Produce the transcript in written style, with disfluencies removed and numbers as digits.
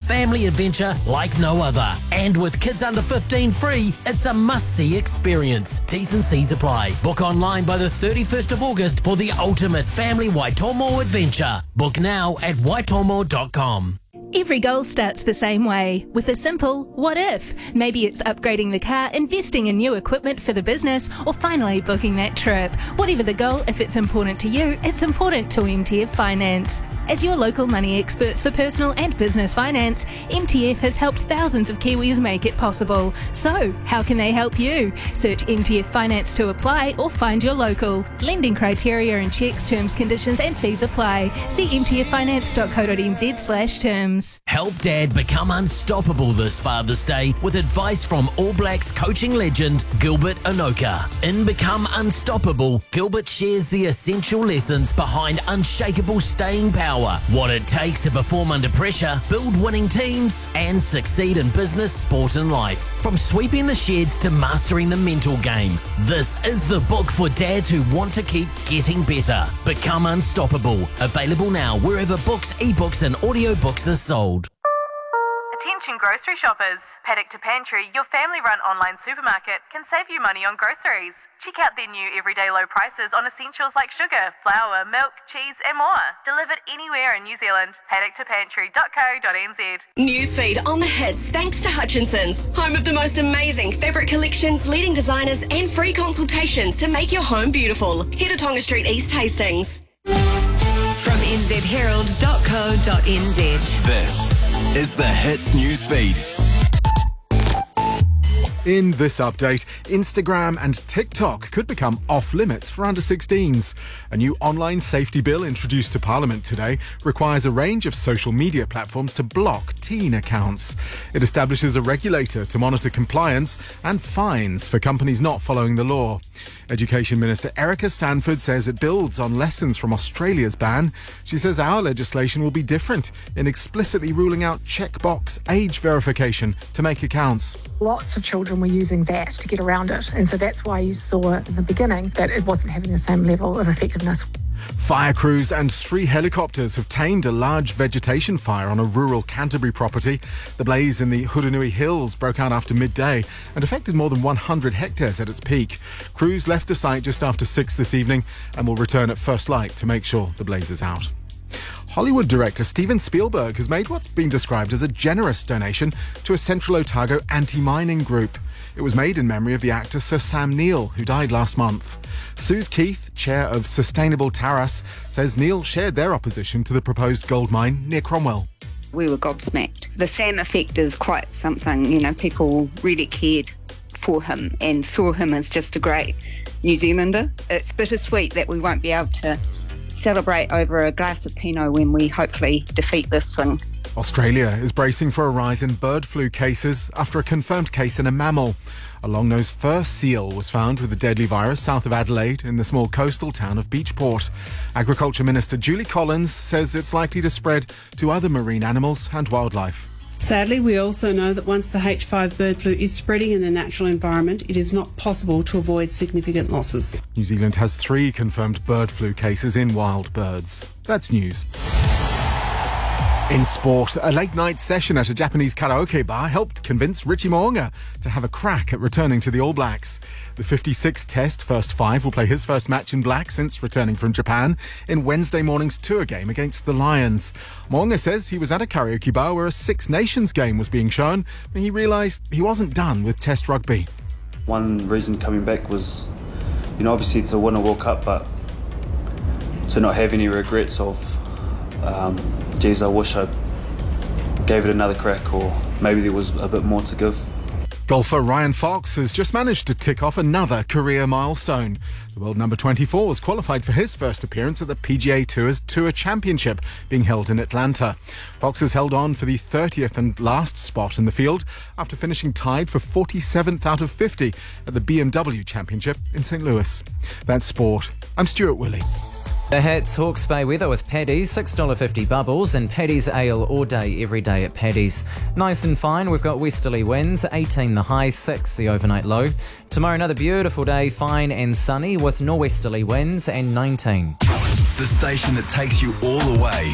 family adventure like no other. And with kids under 15 free, it's a must-see experience. T's and C's apply. Book online by the 31st of August for the ultimate family Waitomo adventure. Book now at waitomo.com. Every goal starts the same way, with a simple what if. Maybe it's upgrading the car, investing in new equipment for the business, or finally booking that trip. Whatever the goal, if it's important to you, it's important to MTF Finance. As your local money experts for personal and business finance, MTF has helped thousands of Kiwis make it possible. So, how can they help you? Search MTF Finance to apply or find your local. Lending criteria and checks, terms, conditions and fees apply. See mtffinance.co.nz/terms. Help Dad become unstoppable this Father's Day with advice from All Blacks coaching legend Gilbert Enoka. In Become Unstoppable, Gilbert shares the essential lessons behind unshakable staying power, what it takes to perform under pressure, build winning teams, and succeed in business, sport and life. From sweeping the sheds to mastering the mental game, this is the book for dads who want to keep getting better. Become Unstoppable. Available now wherever books, ebooks and audiobooks are sold. Attention grocery shoppers. Paddock to Pantry, your family-run online supermarket, can save you money on groceries. Check out their new everyday low prices on essentials like sugar, flour, milk, cheese and more. Delivered anywhere in New Zealand. paddocktopantry.co.nz. Newsfeed on the hits thanks to Hutchinson's, home of the most amazing fabric collections, leading designers and free consultations to make your home beautiful. Head to Tonga Street East Hastings. From nzherald.co.nz. This is the Hits Newsfeed. In this update, Instagram and TikTok could become off-limits for under-16s. A new online safety bill introduced to Parliament today requires a range of social media platforms to block teen accounts. It establishes a regulator to monitor compliance and fines for companies not following the law. Education Minister Erica Stanford says it builds on lessons from Australia's ban. She says our legislation will be different in explicitly ruling out checkbox age verification to make accounts. Lots of children were using that to get around it, and so that's why you saw in the beginning that it wasn't having the same level of effectiveness. Fire crews and 3 helicopters have tamed a large vegetation fire on a rural Canterbury property. The blaze in the Hurunui Hills broke out after midday and affected more than 100 hectares at its peak. Crews left the site just after 6 this evening and will return at first light to make sure the blaze is out. Hollywood director Steven Spielberg has made what's been described as a generous donation to a Central Otago anti-mining group. It was made in memory of the actor Sir Sam Neill, who died last month. Suze Keith, chair of Sustainable Taras, says Neill shared their opposition to the proposed gold mine near Cromwell. We were gobsmacked. The Sam effect is quite something, people really cared for him and saw him as just a great New Zealander. It's bittersweet that we won't be able to celebrate over a glass of Pinot when we hopefully defeat this thing. Australia is bracing for a rise in bird flu cases after a confirmed case in a mammal. A long-nosed fur seal was found with the deadly virus south of Adelaide in the small coastal town of Beachport. Agriculture Minister Julie Collins says it's likely to spread to other marine animals and wildlife. Sadly, we also know that once the H5 bird flu is spreading in the natural environment, it is not possible to avoid significant losses. New Zealand has 3 confirmed bird flu cases in wild birds. That's news. In sport, a late-night session at a Japanese karaoke bar helped convince Richie Mo'unga to have a crack at returning to the All Blacks. The 56 Test first 5 will play his first match in black since returning from Japan in Wednesday morning's tour game against the Lions. Mo'unga says he was at a karaoke bar where a Six Nations game was being shown when he realised he wasn't done with Test rugby. One reason coming back was, obviously to win a World Cup, but to not have any regrets of geez, I wish I gave it another crack, or maybe there was a bit more to give. Golfer Ryan Fox has just managed to tick off another career milestone. The world number 24 was qualified for his first appearance at the PGA Tour's Tour Championship being held in Atlanta. Fox has held on for the 30th and last spot in the field after finishing tied for 47th out of 50 at the BMW Championship in St. Louis. That's sport. I'm Stuart Willey. The Hits Hawke's Bay weather with Paddy's, $6.50 bubbles and Paddy's ale all day, every day at Paddy's. Nice and fine, we've got westerly winds, 18 the high, 6 the overnight low. Tomorrow another beautiful day, fine and sunny with norwesterly winds and 19. The station that takes you all the way.